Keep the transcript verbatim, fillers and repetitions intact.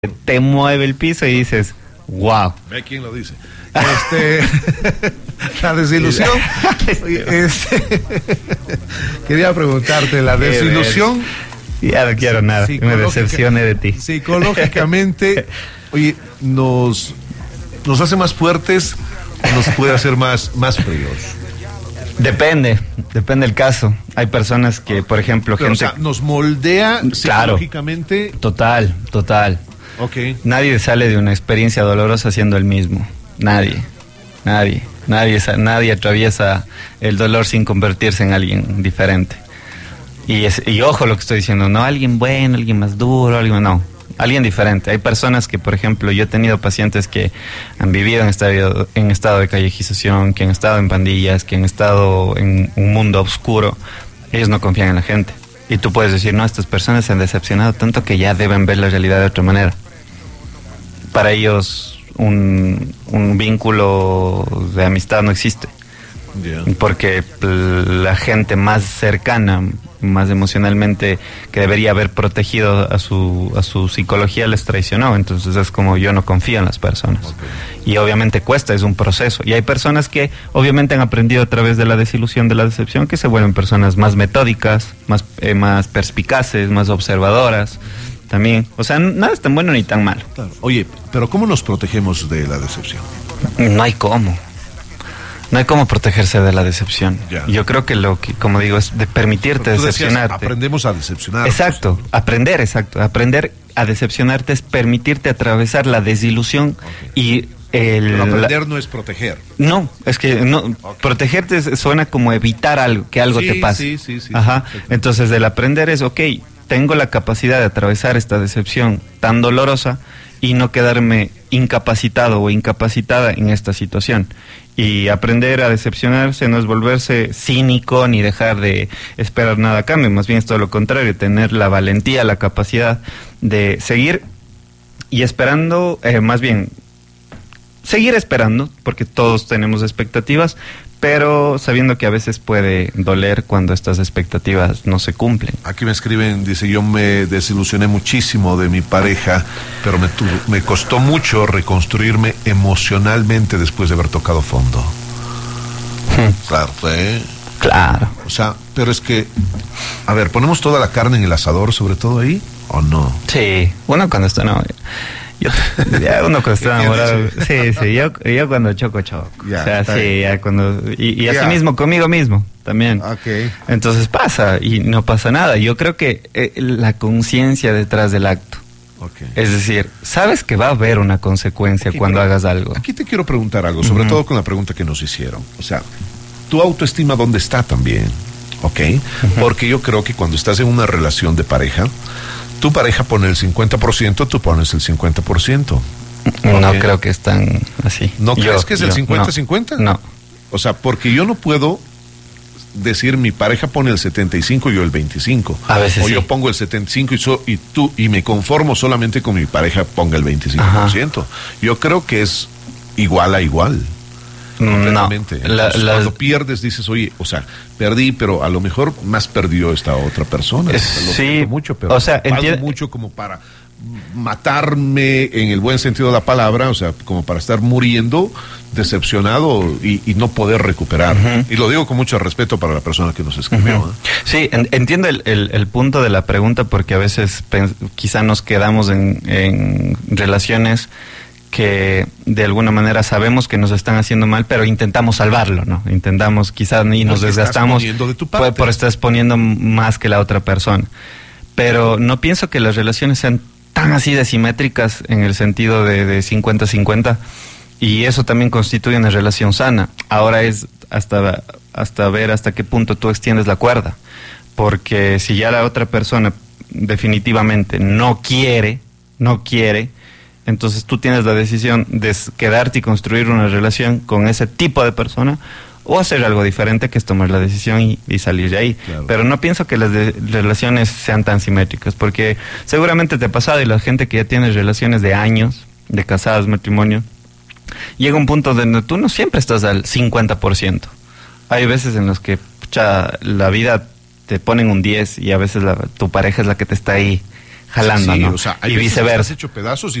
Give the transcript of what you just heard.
te mueve el piso y dices, wow. Ve quién lo dice. Este, la desilusión. este, quería preguntarte, la desilusión. Ya no quiero nada, me decepcioné de ti. Psicológicamente, oye, nos, nos hace más fuertes o nos puede hacer más, más fríos. Depende, depende del caso. Hay personas que, por ejemplo, Pero, gente... o sea, nos moldea psicológicamente. Claro, total, total. Okay. Nadie sale de una experiencia dolorosa siendo el mismo. Nadie, nadie, nadie, nadie atraviesa el dolor sin convertirse en alguien diferente. Y, es, y ojo lo que estoy diciendo, no alguien bueno, alguien más duro, alguien no, alguien diferente. Hay personas que, por ejemplo, yo he tenido pacientes que han vivido en estado, en estado de callejización, que han estado en pandillas, que han estado en un mundo oscuro. Ellos no confían en la gente. Y tú puedes decir, no, estas personas se han decepcionado tanto que ya deben ver la realidad de otra manera. Para ellos un, un vínculo de amistad no existe. Yeah. Porque la gente más cercana, más emocionalmente, que debería haber protegido a su, a su psicología, les traicionó. Entonces es como yo no confío en las personas. Okay. Y obviamente cuesta, es un proceso. Y hay personas que obviamente han aprendido a través de la desilusión, de la decepción, que se vuelven personas más metódicas, más, eh, más perspicaces, más observadoras. También, o sea, nada es tan bueno ni tan malo. Claro. Oye, pero ¿cómo nos protegemos de la decepción? No hay cómo. No hay cómo protegerse de la decepción. Ya. Yo creo que lo que, como digo, es de permitirte tú decepcionarte. Decías, aprendemos a decepcionar. Exacto, aprender, exacto. Aprender a decepcionarte es permitirte atravesar la desilusión. Okay. Y el... Pero aprender la... no es proteger. No, es que no, okay. Protegerte suena como evitar algo, que algo sí, te pase. Sí, sí, sí. Ajá. Sí, entonces el aprender es, ok, tengo la capacidad de atravesar esta decepción tan dolorosa y no quedarme incapacitado o incapacitada en esta situación. Y aprender a decepcionarse no es volverse cínico ni dejar de esperar nada a cambio, más bien es todo lo contrario, tener la valentía, la capacidad de seguir y esperando, eh, más bien, seguir esperando, porque todos tenemos expectativas, pero sabiendo que a veces puede doler cuando estas expectativas no se cumplen. Aquí me escriben, dice, yo me desilusioné muchísimo de mi pareja, pero me, tu, me costó mucho reconstruirme emocionalmente después de haber tocado fondo. Hmm. Claro, pues... Claro. O sea, pero es que, a ver, ¿ponemos toda la carne en el asador, sobre todo ahí, o no? Sí, uno cuando está, no... Yo, ya uno cuando está enamorado, sí, sí, yo, yo cuando choco, choco. Ya, o sea, sí, bien. Ya cuando, y, y así mismo conmigo mismo, también. Okay. Entonces pasa, y no pasa nada. Yo creo que eh, la conciencia detrás del acto. Okay. Es decir, sabes que va a haber una consecuencia okay, cuando hagas algo. Aquí te quiero preguntar algo, sobre uh-huh. todo con la pregunta que nos hicieron. O sea, tu autoestima, ¿dónde está también? ¿Ok? Uh-huh. Porque yo creo que cuando estás en una relación de pareja, tu pareja pone el cincuenta por ciento, tú pones el cincuenta por ciento. No okay. Creo que es tan así. ¿No yo, crees que es yo, el cincuenta cincuenta? No, no. O sea, porque yo no puedo decir mi pareja pone el setenta y cinco y yo el veinticinco. A veces o sí. yo pongo el setenta y cinco y, so, y tú y me conformo solamente con mi pareja ponga el veinticinco por ciento. Ajá. Yo creo que es igual a igual. Completamente. No, la, Entonces, la, cuando pierdes dices, oye, o sea, perdí, pero a lo mejor más perdió esta otra persona. Es, lo sí, mucho, pero o sea, enti- mucho como para matarme en el buen sentido de la palabra, o sea, como para estar muriendo decepcionado y, y no poder recuperar. Uh-huh. Y lo digo con mucho respeto para la persona que nos escribió. Uh-huh. ¿eh? Sí, en, entiendo el, el, el punto de la pregunta porque a veces pens- quizá nos quedamos en, en relaciones que de alguna manera sabemos que nos están haciendo mal, pero intentamos salvarlo, ¿no? Intentamos quizás y nos Porque desgastamos estás de tu parte. por, por estar poniendo más que la otra persona. Pero no pienso que las relaciones sean tan así de simétricas en el sentido de, de cincuenta cincuenta, y eso también constituye una relación sana. Ahora es hasta, hasta ver hasta qué punto tú extiendes la cuerda, porque si ya la otra persona definitivamente no quiere, no quiere, entonces tú tienes la decisión de quedarte y construir una relación con ese tipo de persona o hacer algo diferente, que es tomar la decisión y, y salir de ahí. Claro. Pero no pienso que las de, relaciones sean tan simétricas, porque seguramente te ha pasado, y la gente que ya tiene relaciones de años, de casados, matrimonio, llega un punto donde tú no siempre estás al cincuenta por ciento. Hay veces en los que pucha, la vida te ponen un diez y a veces la, tu pareja es la que te está ahí jalando, sí, ¿no? O sea, hay y viceversa. Hecho pedazos y